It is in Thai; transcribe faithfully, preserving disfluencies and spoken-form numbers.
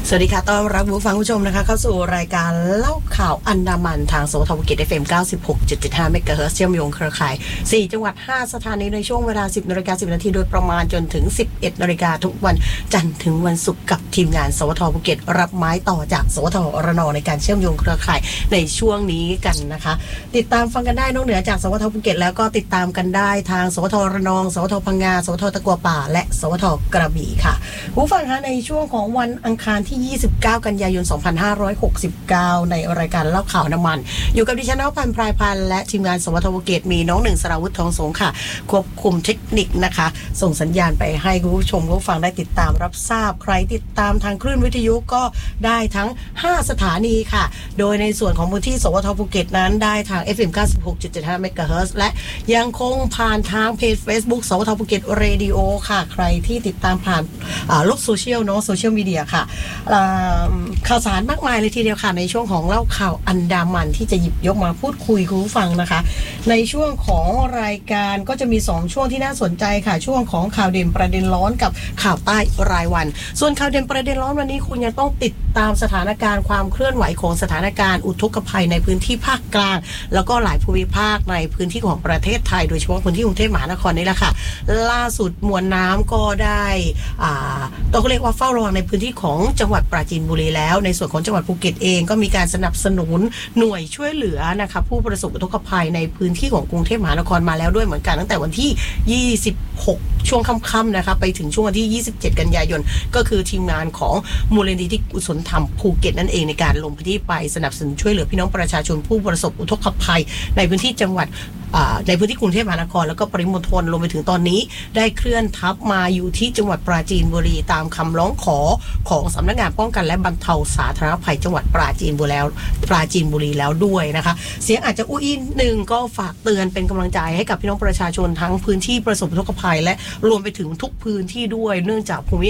สวัสดีค่ะต้อนรับผู้ฟังผู้ชมนะคะเข้าสู่รายการเล่าข่าวอันดามันทางสวทภูเก็ต เอฟ เอ็ม เก้าสิบหกจุดเจ็ดห้า เมกะเฮิรตซ์เชื่อมโยงเครือข่ายสี่จังหวัดห้าสถานีในช่วงเวลา สิบนาฬิกาสิบนาทีโดยประมาณจนถึง สิบเอ็ดนาฬิกาทุกวันจันทร์ถึงวันศุกร์กับทีมงานสวทภูเก็ตรับไม้ต่อจากสวทระนองในการเชื่อมโยงเครือข่ายในช่วงนี้กันนะคะติดตามฟังกันได้นอกเหนือจากสวทภูเก็ตแล้วก็ติดตามกันได้ทางสวทระนองสวทพังงาสวทตะกัวป่าและสวทกระบี่ค่ะผู้ฟังคะในช่วงของวันอังคารที่ยี่สิบเก้ากันยายนสองพันห้าร้อยหกสิบเก้าในรายการเล่าข่าวน้ำมันอยู่กับดิฉันน้องพันพรายพันธ์และทีมงานสวทภูเก็ตมีน้องหนึ่งสราวุธทองสงค่ะควบคุมเทคนิคนะคะส่งสัญญาณไปให้คุณผู้ชมผู้ฟังได้ติดตามรับทราบใครติดตามทางคลื่นวิทยุก็ได้ทั้งห้าสถานีค่ะโดยในส่วนของพื้นที่สวทภูเก็ตนั้นได้ทาง เอฟ เอ็ม เก้าสิบหกจุดเจ็ดห้า เมกะเฮิรตซ์และยังคงผ่านทางเพจ Facebook สวทภูเก็ตเรดิโอค่ะใครที่ติดตามผ่านโลกโซเชียลเนาะโซเชียลมีเดียค่ะข่าวสารมากมายเลยทีเดียวค่ะในช่วงของเล่าข่าวอันดามันที่จะหยิบยกมาพูดคุยคุณผู้ฟังนะคะในช่วงของรายการก็จะมีสองช่วงที่น่าสนใจค่ะช่วงของข่าวเด่นประเด็นร้อนกับข่าวใต้รายวันส่วนข่าวเด่นประเด็นร้อนวันนี้คุณยังต้องติดตามสถานการณ์ความเคลื่อนไหวของสถานการณ์อุทกภัยในพื้นที่ภาคกลางแล้วก็หลายภูมิภาคในพื้นที่ของประเทศไทยโดยเฉพาะพื้นที่กรุงเทพมหานครนี่แหละค่ะล่าสุดมวลน้ำก็ได้อ่าต้องเรียกว่าเฝ้าระวังในพื้นที่ของจังหวัดปราจีนบุรีแล้วในส่วนของจังหวัดภูเก็ตเองก็มีการสนับสนุนหน่วยช่วยเหลือนะคะผู้ประสบอุทกภัยในพื้นที่ของกรุงเทพมหานครมาแล้วด้วยเหมือนกันตั้งแต่วันที่ยี่สิบหกช่วงค่ำๆนะคะไปถึงช่วงวันที่ยี่สิบเจ็ดกันยายนก็คือทีมงานของมูลนิธิกุศลธรรมภูเก็ตนั่นเองในการลงพื้นที่ไปสนับสนุนช่วยเหลือพี่น้องประชาชนผู้ประสบอุทกภัยในพื้นที่จังหวัดในพื้นที่กรุงเทพมหานครแล้วก็ปริมณฑลรวมไปถึงตอนนี้ได้เคลื่อนทัพมาอยู่ที่จังหวัดปราจีนบุรีตามคำร้องขอของสำนักงานป้องกันและบรรเทาสาธารณภัยจังหวัดปราจีนบุรีแล้วปราจีนบุรีแล้วด้วยนะคะเสียงอาจจะอุ้ยหนึ่งก็ฝากเตือนเป็นกำลังใจให้กับพี่น้องประชาชนทั้งพื้นที่ประสบอุทกภัยและรวมไปถึงทุกพื้นที่ด้วยเนื่องจากภูมิ